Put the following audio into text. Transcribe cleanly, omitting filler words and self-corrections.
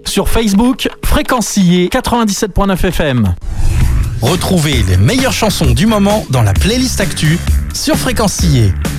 Sur Facebook, Fréquencier 97.9 FM. Retrouvez les meilleures chansons du moment dans la playlist Actu sur Fréquencier.